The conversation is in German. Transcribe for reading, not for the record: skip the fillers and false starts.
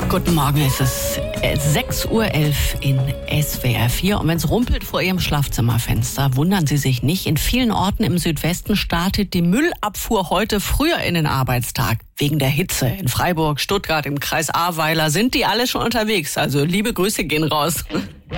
Guten Morgen, es ist 6:11 Uhr in SWR 4. Und wenn es rumpelt vor Ihrem Schlafzimmerfenster, wundern Sie sich nicht. In vielen Orten im Südwesten startet die Müllabfuhr heute früher in den Arbeitstag. Wegen der Hitze. In Freiburg, Stuttgart, im Kreis Ahrweiler sind die alle schon unterwegs. Also liebe Grüße gehen raus.